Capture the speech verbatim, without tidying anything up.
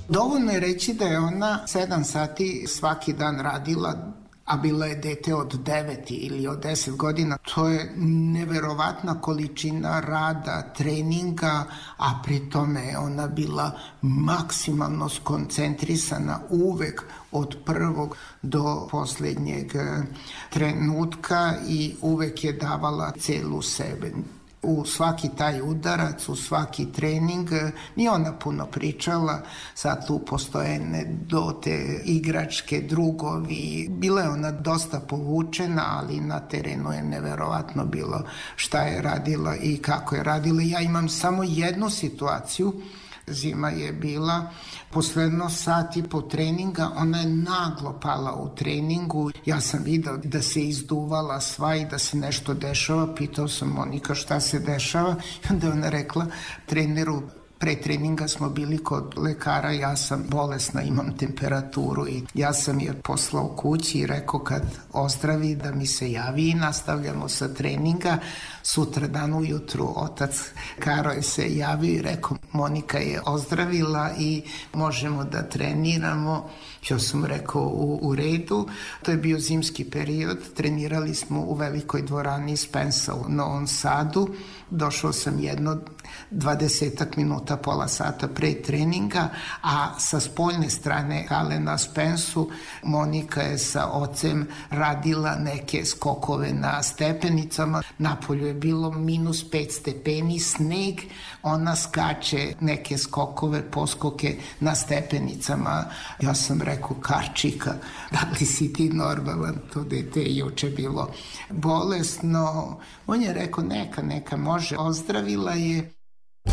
Dovoljno je reći da je ona sedam sati svaki dan radila, a bila je dete od devet ili od deset godina. To je neverovatna količina rada, treninga, a pri tome je ona bila maksimalno skoncentrisana uvek od prvog do poslednjeg trenutka i uvek je davala celu sebe. U svaki taj udarac, u svaki trening, nije ona puno pričala, sad tu postoje anedote, igračke, drugovi, bila je ona dosta povučena, ali na terenu je neverovatno bilo šta je radila i kako je radila. Ja imam samo jednu situaciju, zima je bila, posle jedno sat i po treninga, ona je naglo pala u treningu. Ja sam vidio da se izduvala sva i da se nešto dešava. Pitao sam Monika šta se dešava i onda je ona rekla treneru, pre treninga smo bili kod lekara, ja sam bolesna, imam temperaturu i ja sam je poslao kući i rekao kad ozdravi da mi se javi i nastavljamo sa treninga. Sutra dan ujutru otac Karoje se javio i rekao Monika je ozdravila i možemo da treniramo. Ja sam rekao u, u redu, to je bio zimski period, trenirali smo u velikoj dvorani Spensa u Novom Sadu, došao sam jedno dvadesetak minuta, pola sata pre treninga, a sa spoljne strane hale na Spensu Monika je sa ocem radila neke skokove na stepenicama, napolju je bilo minus pet stepeni, sneg, ona skače neke skokove, poskoke na stepenicama. Ja sam rekao, Karčika, da li si ti normalan, to dete je juče bilo bolesno. On je rekao, neka, neka može, ozdravila je.